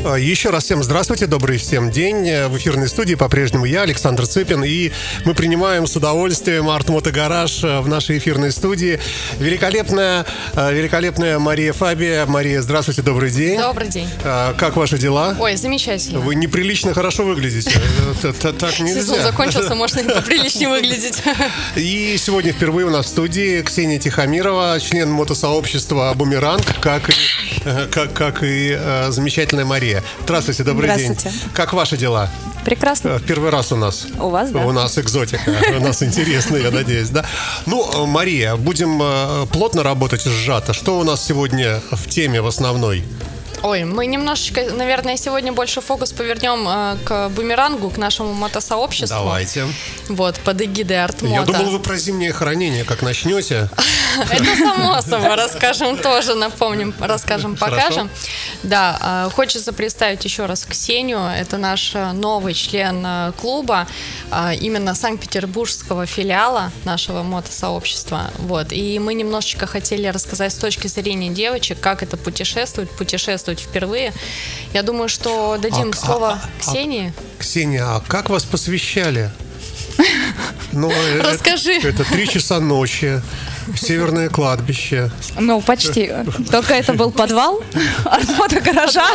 Еще раз всем здравствуйте, добрый всем день. В эфирной студии по-прежнему я, Александр Цыпин, и мы принимаем с удовольствием Art Moto Garage в нашей эфирной студии. Великолепная Мария Фабия. Мария, здравствуйте, добрый день. Добрый день. Как ваши дела? Ой, замечательно. Вы неприлично хорошо выглядите. Так нельзя. Сезон закончился, можно и поприличнее выглядеть. И сегодня впервые у нас в студии Ксения Тихомирова, член мотосообщества «Бумеранг», как и замечательная Мария. Здравствуйте, добрый день. Здравствуйте. Как ваши дела? Прекрасно. Первый раз у нас. У вас, да? У нас экзотика. У нас интересно, я надеюсь, да? Ну, Мария, будем плотно работать, сжато. Что у нас сегодня в теме в основной? Ой, мы немножечко, наверное, сегодня больше фокус повернем к бумерангу, к нашему мотосообществу. Давайте. Вот, под эгидой Art Moto. Я думал, вы про зимнее хранение, как начнете. Это само собой, расскажем тоже, напомним, расскажем, покажем. Да, хочется представить еще раз Ксению. Это наш новый член клуба, именно санкт-петербургского филиала нашего мотосообщества. Вот. И мы немножечко хотели рассказать с точки зрения девочек, как это путешествовать впервые. Я думаю, что дадим слово Ксении. Ксения, а как вас посвящали? Ну, расскажи. Это 3 часа ночи, северное кладбище. Ну, почти. Только это был подвал Art Moto гаража.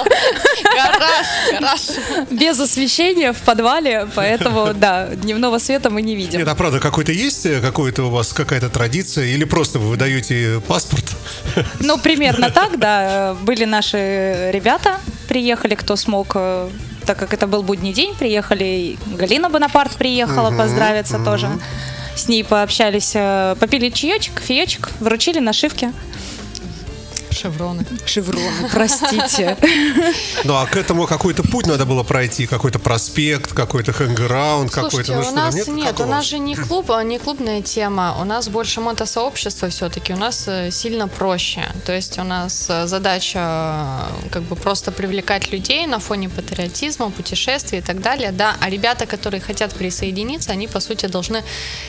Гараж. Без освещения в подвале, поэтому, да, дневного света мы не видим. Нет, а правда, какая-то у вас какая-то традиция, или просто вы выдаете паспорт? Ну, примерно так, да. Были наши ребята, приехали, кто смог, так как это был будний день, приехали. Галина Бонапарт приехала поздравиться тоже. С ней пообщались, попили чаечек, кофеечек, вручили нашивки. Шевроны, простите. Ну, а к этому какой-то путь надо было пройти, какой-то проспект, какой-то хэнграунд, какой-то... Слушайте, у нас нет, у нас же не клуб, не клубная тема, у нас больше мотосообщество все-таки, у нас сильно проще. То есть у нас задача как бы просто привлекать людей на фоне патриотизма, путешествий и так далее, да, а ребята, которые хотят присоединиться, они, по сути, должны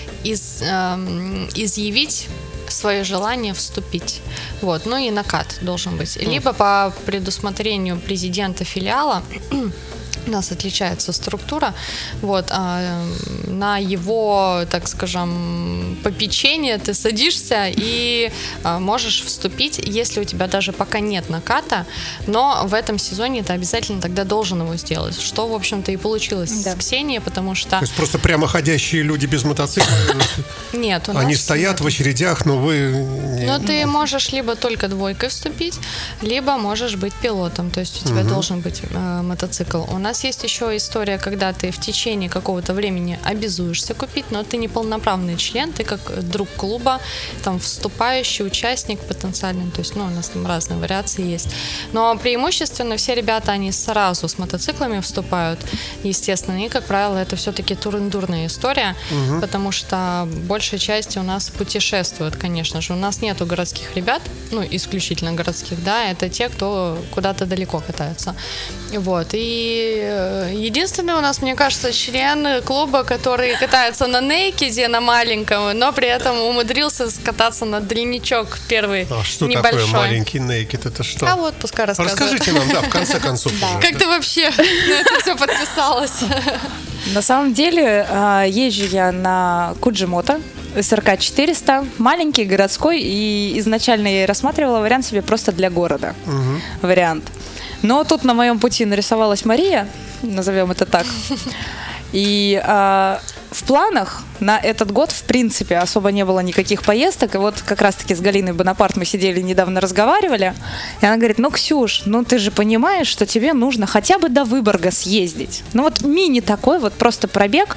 изъявить свое желание вступить. Вот. Ну и накат должен быть. Либо по предусмотрению президента филиала у нас отличается структура, вот, на его, так скажем, попечение ты садишься и можешь вступить, если у тебя даже пока нет наката, но в этом сезоне ты обязательно тогда должен его сделать, что, в общем-то, и получилось с Ксенией, потому что... То есть просто прямоходящие люди без мотоцикла? Нет, у нас... Они стоят в очередях, но вы... Но ты можешь либо только двойкой вступить, либо можешь быть пилотом, то есть у тебя должен быть мотоцикл. У нас есть еще история, когда ты в течение какого-то времени обязуешься купить, но ты не полноправный член, ты как друг клуба, там вступающий участник потенциальный, то есть, ну, у нас там разные вариации есть. Но преимущественно все ребята, они сразу с мотоциклами вступают, естественно, и, как правило, это все-таки тур-эндурная история, потому что большая часть у нас путешествует, конечно же. У нас нету городских ребят, ну, исключительно городских, да, это те, кто куда-то далеко катаются. Вот, и единственный у нас, мне кажется, член клуба, который катается на нейкиде, на маленьком, но при этом умудрился скататься на длиннячок первый, что небольшой. Такое маленький нейкид? Это что? А вот, пускай рассказывает. Расскажите нам, да, в конце концов. Как ты вообще на это все подписалась? На самом деле, езжу я на Куджимото СРК 400, маленький, городской, и изначально я рассматривала вариант себе просто для города. Вариант. Но тут на моем пути нарисовалась Мария, назовем это так. И в планах на этот год, в принципе, особо не было никаких поездок. И вот как раз-таки с Галиной Бонапарт мы сидели, недавно разговаривали. И она говорит: ну, Ксюш, ну ты же понимаешь, что тебе нужно хотя бы до Выборга съездить. Ну вот мини такой, вот просто пробег.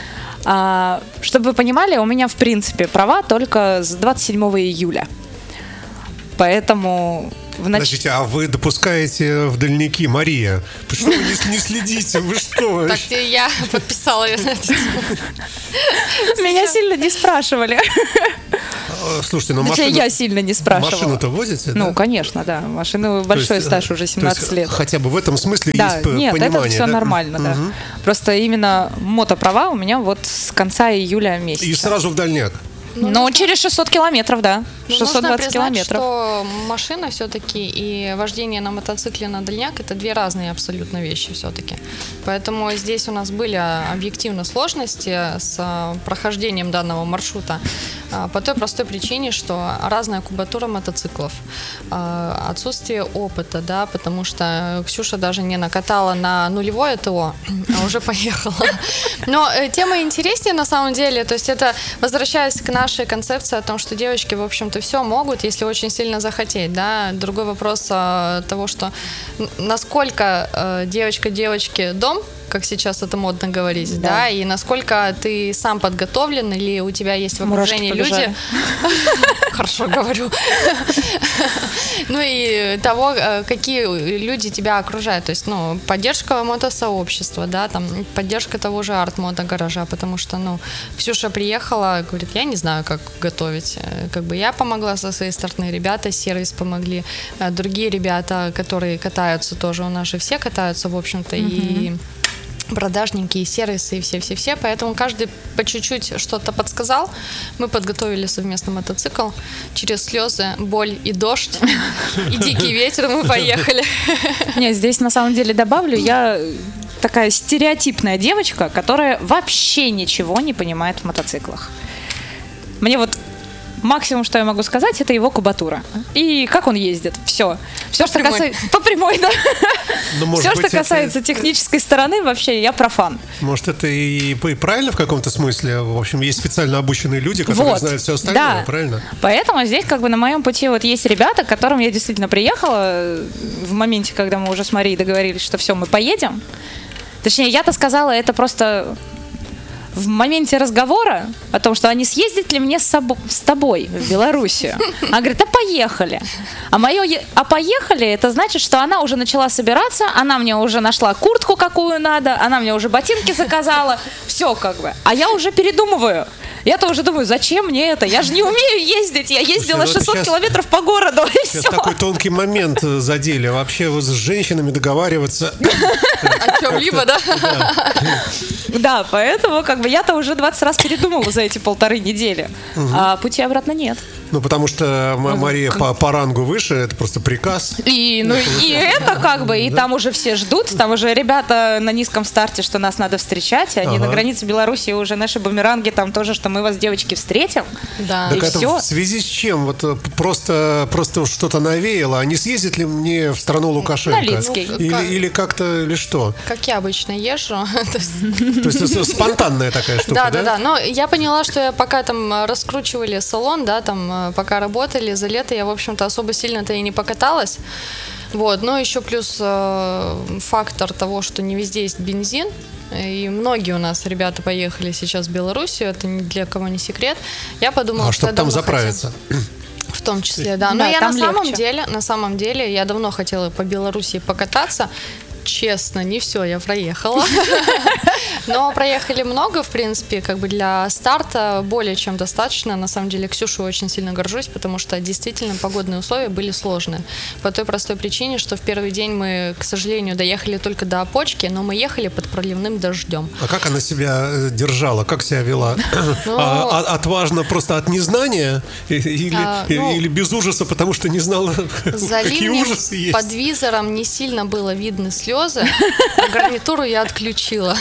Чтобы вы понимали, у меня, в принципе, права только с 27 июля. Поэтому... Подождите, а вы допускаете в дальники, Мария? Почему вы не следите? Вы что? Так я подписала ее на это. Меня сильно не спрашивали. Слушайте, ну машину... Я сильно не спрашивала. Машину-то возите? Ну, да? Конечно, да. Машину большой стаж, уже 17 лет. Хотя бы в этом смысле есть понимание. Нет, это все нормально, да. Просто именно мотопрова у меня вот с конца июля месяца. И сразу в дальняк? Ну, через 600 километров, да. 620 километров. Что машина все-таки и вождение на мотоцикле на дальняк — это две разные абсолютно вещи все-таки. Поэтому здесь у нас были объективно сложности с прохождением данного маршрута по той простой причине, что разная кубатура мотоциклов, отсутствие опыта, да, потому что Ксюша даже не накатала на нулевое ТО, а уже поехала. Но тема интереснее на самом деле, то есть это, возвращаясь к нашей концепции о том, что девочки, в общем-то, все могут, если очень сильно захотеть, да. Другой вопрос того, что насколько девочка девочке дом, как сейчас это модно говорить, да, и насколько ты сам подготовлен, или у тебя есть в окружении люди. Хорошо говорю. Ну и того, какие люди тебя окружают, то есть, ну, поддержка мотосообщества, да, там, поддержка того же арт-мотогаража, потому что, ну, Ксюша приехала, говорит, я не знаю, как готовить, как бы я помогла со своей стороны, ребята с сервис помогли, другие ребята, которые катаются тоже, у нас же все катаются, в общем-то, и продажники, и сервисы, и все-все-все, поэтому каждый по чуть-чуть что-то подсказал. Мы подготовили совместно мотоцикл. Через слезы, боль и дождь, и дикий ветер мы поехали. Не, здесь на самом деле добавлю, я такая стереотипная девочка, которая вообще ничего не понимает в мотоциклах. Мне вот максимум, что я могу сказать, это его кубатура. И как он ездит. Все. Все, что касается... По прямой, да. Все, что касается технической стороны, вообще я профан. Может, это и правильно в каком-то смысле? В общем, есть специально обученные люди, которые знают все остальное, да. Правильно? Поэтому здесь как бы на моем пути вот есть ребята, к которым я действительно приехала в моменте, когда мы уже с Марией договорились, что все, мы поедем. Точнее, я-то сказала, это просто... в моменте разговора о том, что они съездят ли мне с тобой в Белоруссию. Она говорит, а поехали. А поехали, это значит, что она уже начала собираться, она мне уже нашла куртку, какую надо, она мне уже ботинки заказала, все как бы. А я уже передумываю. Я-то уже думаю, зачем мне это? Я же не умею ездить. Я ездила 600 километров по городу, и сейчас все. Такой тонкий момент задели. Вообще с женщинами договариваться. О чем-либо, да? Да, поэтому как бы я-то уже 20 раз передумала за эти 1,5 недели. А пути обратно нет. Ну, потому что Мария по рангу выше, это просто приказ. И это как бы, и там уже все ждут, там уже ребята на низком старте, что нас надо встречать, они на границе Беларуси уже наши бумеранги там тоже, что мы вас, девочки, встретим. Да. Так и это все. В связи с чем? Вот просто что-то навеяло, а не съездит ли мне в страну Лукашенко? Налицкий. Или как-то, или что? Как я обычно езжу. То есть спонтанная такая штука, да? Да. Но я поняла, что пока там раскручивали салон, да, там пока работали, за лето я, в общем-то, особо сильно-то и не покаталась. Вот, но еще плюс фактор того, что не везде есть бензин, и многие у нас ребята поехали сейчас в Белоруссию, это ни для кого не секрет. Я подумала, что я там заправиться. В том числе, да. Но я на самом деле, я давно хотела по Белоруссии покататься. Честно, не все я проехала. Но проехали много, в принципе, как бы для старта более чем достаточно. На самом деле, Ксюшу очень сильно горжусь, потому что действительно погодные условия были сложные. По той простой причине, что в первый день мы, к сожалению, доехали только до Опочки, но мы ехали под проливным дождем. А как она себя держала? Как себя вела? Отважно просто от незнания? Или без ужаса, потому что не знала, какие ужасы есть? Под визором не сильно было видно слезы, а гарнитуру я отключила.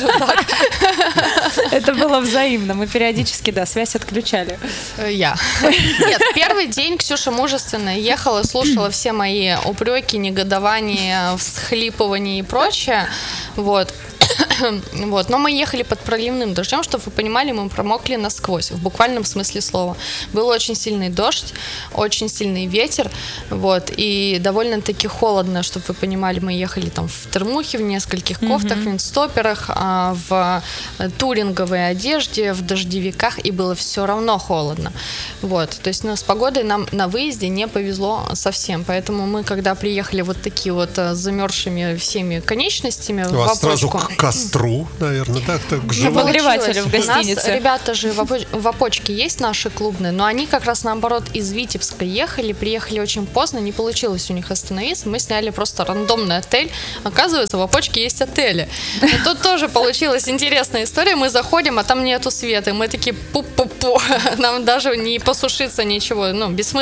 Это было взаимно. Мы периодически, да, связь отключали. Я. Нет, первый день Ксюша мужественно ехала, слушала все мои упреки, негодования, всхлипывания и прочее. Вот. Но мы ехали под проливным дождем, чтобы вы понимали, мы промокли насквозь, в буквальном смысле слова. Был очень сильный дождь, очень сильный ветер, вот, и довольно-таки холодно, чтобы вы понимали, мы ехали там в термухе, в нескольких кофтах, в виндстоперах, в туринговой одежде, в дождевиках, и было все равно холодно. Вот, то есть, с погодой нам на выезде не повезло совсем, поэтому мы, когда приехали вот такие вот замерзшими всеми конечностями в Опочку, сразу костру, наверное, так Ну, живут. обогревателю в У нас гостинице. ребята же в Опочке есть наши клубные, но они как раз наоборот из Витебска ехали, приехали очень поздно, не получилось у них остановиться. Мы сняли просто рандомный отель. Оказывается, в Опочке есть отели. И тут тоже получилась интересная история. Мы заходим, а там нету света. И мы такие пу-пу-пу. Нам даже не посушиться ничего. Ну, бессмысленно.